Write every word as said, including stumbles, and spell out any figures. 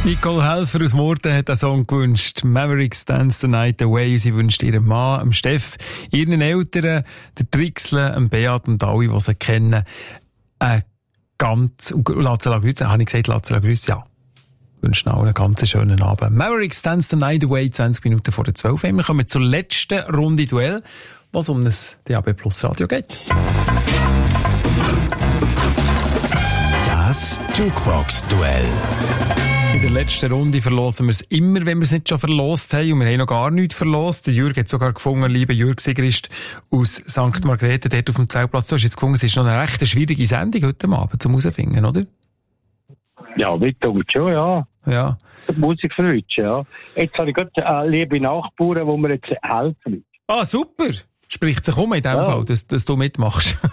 Nicole Helfer aus Murten hat einen Song gewünscht. Mavericks Dance the Night Away. Sie wünscht ihrem Mann, dem Steff, ihren Eltern, der Trixle, dem Beat und alle, die sie kennen, ein ganz, und Lazzala Grüße, habe ich gesagt, Lazzala Grüße, ja. Wünschen allen einen ganz schönen Abend. Mavericks Dance the Night Away, zwanzig Minuten vor der zwölf. Wir kommen zur letzten Runde Duell, was um das D A B Plus Radio geht. Das Jukebox-Duell. In der letzten Runde verlosen wir es immer, wenn wir es nicht schon verlost haben. Und wir haben noch gar nichts verlost. Der Jürg hat sogar gefunden, lieber Jürg Sigrist aus Sankt Margrethe, dort auf dem Zeltplatz. Du hast jetzt gefunden, es ist noch eine recht schwierige Sendung heute Abend zum Herausfinden, oder? Ja, mittlerweile schon, ja. Ja. Musik verwünschen, ja. Jetzt habe ich gerade eine liebe Nachbarn, die mir jetzt helfen. Ah, super! Spricht sich um in dem ja. Fall, dass, dass du mitmachst.